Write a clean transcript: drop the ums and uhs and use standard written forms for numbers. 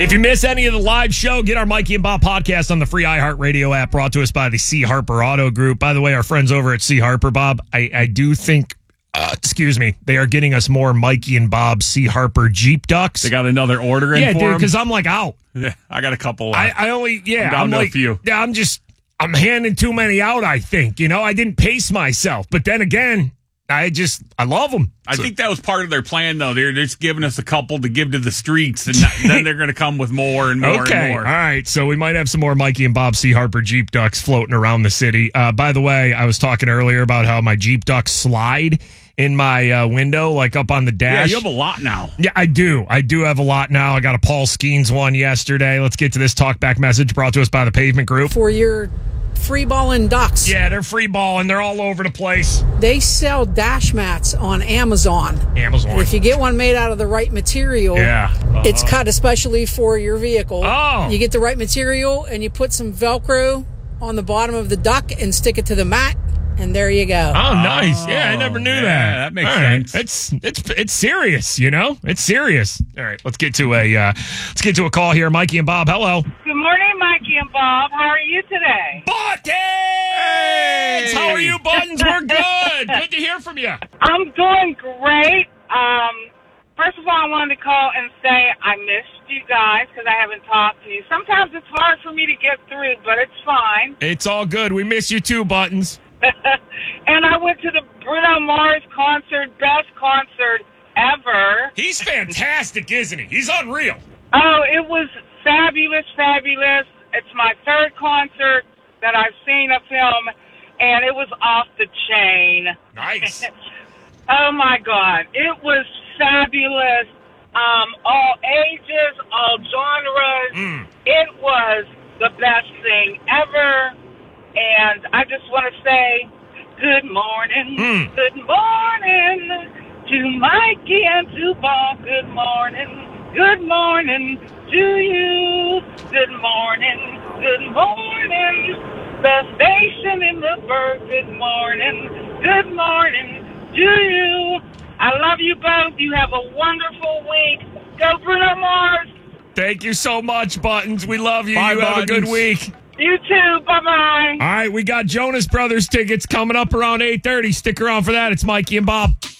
If you miss any of the live show, get our Mikey and Bob podcast on the free iHeartRadio app, brought to us by the C. Harper Auto Group. By the way, our friends over at C. Harper, Bob, I do think, they are getting us more Mikey and Bob C. Harper Jeep Ducks. They got another order in for them? Yeah, dude, because I'm like out. Yeah, I got a couple. I'm down to like, a few. Yeah, I'm handing too many out, I think. I didn't pace myself. But then again, I love them. I think that was part of their plan, though. They're just giving us a couple to give to the streets, and then they're going to come with more and more and more. All right, so we might have some more Mikey and Bob C. Harper Jeep Ducks floating around the city. By the way, I was talking earlier about how my Jeep Ducks slide in my window, like up on the dash. Yeah, you have a lot now. Yeah, I do. I do have a lot now. I got a Paul Skeens one yesterday. Let's get to this talkback message brought to us by the Pavement Group. For your free balling ducks. Yeah, they're free balling. They're all over the place. They sell dash mats on Amazon. If you get one made out of the right material, it's cut especially for your vehicle. Oh. You get the right material and you put some Velcro on the bottom of the duck and stick it to the mat, and there you go. Oh, nice. Yeah, I never knew that. That makes sense. It's serious, It's serious. All right, let's get to a call here. Mikey and Bob, hello. Good morning, Mikey and Bob. How are you today? Buttons! Hey! How are you, Buttons? We're good. Good to hear from you. I'm doing great. First of all, I wanted to call and say I missed you guys because I haven't talked to you. Sometimes it's hard for me to get through, but it's fine. It's all good. We miss you too, Buttons. And I went to the Bruno Mars concert, best concert ever. He's fantastic, isn't he? He's unreal. Oh, it was fabulous. It's my third concert that I've seen of him, and it was off the chain. Nice. Oh, my God. It was fabulous. All ages, all genres. It was the best thing ever. And I just want to say good morning. Good morning to Mikey and to Bob. Good morning. Good morning to you. Good morning. Good morning. The station in the bird. Good morning. Good morning to you. I love you both. You have a wonderful week. Go Bruno Mars. Thank you so much, Buttons. We love you. Bye, you have a good Buttons. week. You too. Bye-bye. All right, we got Jonas Brothers tickets coming up around 8:30. Stick around for that. It's Mikey and Bob.